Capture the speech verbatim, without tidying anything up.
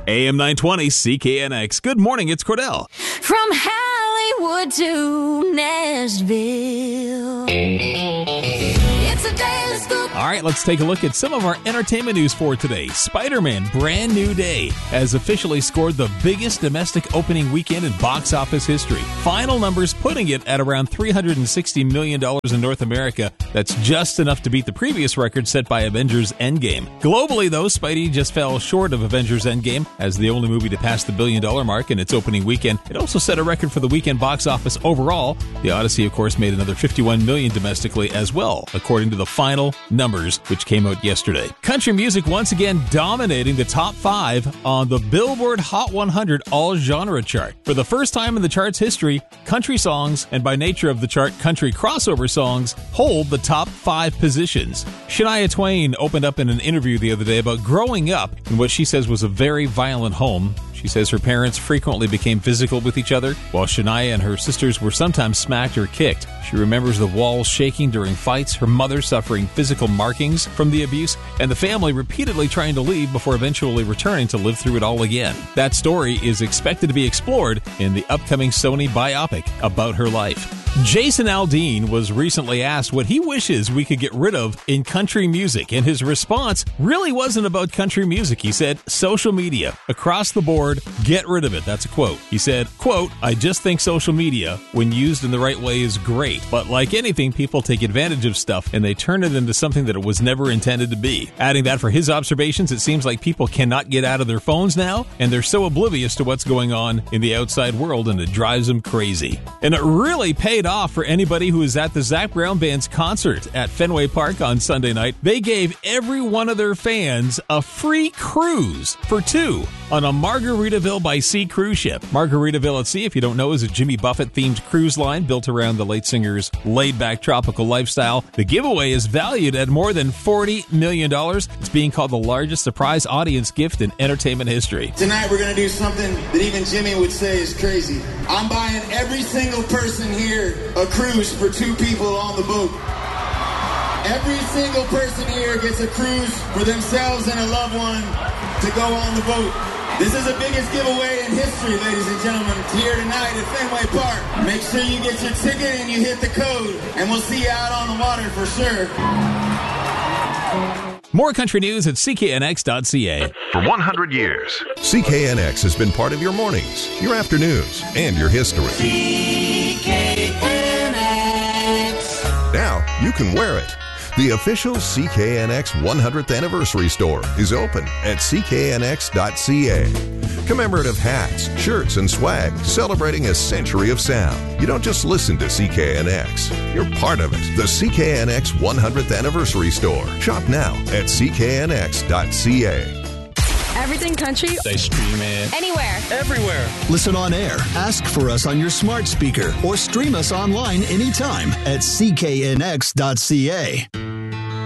A M nine twenty C K N X. Good morning, it's Cordell. From Hollywood to Nashville. It's a daily scoop. All right, let's take a look at some of our entertainment news for today. Spider-Man Brand New Day has officially scored the biggest domestic opening weekend in box office history. Final numbers putting it at around three hundred sixty million dollars in North America. That's just enough to beat the previous record set by Avengers Endgame. Globally, though, Spidey just fell short of Avengers Endgame as the only movie to pass the billion-dollar mark in its opening weekend. It also set a record for the weekend box office overall. The Odyssey, of course, made another fifty-one million dollars domestically as well, according to the final numbers, which came out yesterday. Country music once again dominating the top five on the Billboard Hot one hundred All-Genre chart. For the first time in the chart's history, country songs, and by nature of the chart, country crossover songs, hold the top five positions. Shania Twain opened up in an interview the other day about growing up in what she says was a very violent home. She says her parents frequently became physical with each other, while Shania and her sisters were sometimes smacked or kicked. She remembers the walls shaking during fights, her mother suffering physical markings from the abuse, and the family repeatedly trying to leave before eventually returning to live through it all again. That story is expected to be explored in the upcoming Sony biopic about her life. Jason Aldean was recently asked what he wishes we could get rid of in country music, and his response really wasn't about country music. He said, social media. Across the board, get rid of it. That's a quote. He said, quote, I just think social media, when used in the right way, is great. But like anything, people take advantage of stuff and they turn it into something that it was never intended to be. Adding that for his observations, it seems like people cannot get out of their phones now, and they're so oblivious to what's going on in the outside world, and it drives them crazy. And it really paid off for anybody who was at the Zac Brown Band's concert at Fenway Park on Sunday night. They gave every one of their fans a free cruise for two on a Margaritaville by Sea cruise ship. Margaritaville at Sea, if you don't know, is a Jimmy Buffett-themed cruise line built around the late singer's laid-back tropical lifestyle. The giveaway is valued at more than forty million dollars. It's being called the largest surprise audience gift in entertainment history. Tonight we're going to do something that even Jimmy would say is crazy. I'm buying every single person here a cruise for two people on the boat. Every single person here gets a cruise for themselves and a loved one to go on the boat. This is the biggest giveaway in history, ladies and gentlemen, here tonight at Fenway Park. Make sure you get your ticket and you hit the code, and we'll see you out on the water for sure. More country news at C K N X dot C A. For one hundred years, C K N X has been part of your mornings, your afternoons, and your history. C K N X. Now you can wear it. The official C K N X one hundredth Anniversary Store is open at C K N X dot C A. Commemorative hats, shirts, and swag celebrating a century of sound. You don't just listen to C K N X, you're part of it. The C K N X one hundredth Anniversary Store. Shop now at C K N X dot C A. Everything country. They stream it Anywhere. everywhere. Listen on air, ask for us on your smart speaker, or stream us online anytime at C K N X dot C A.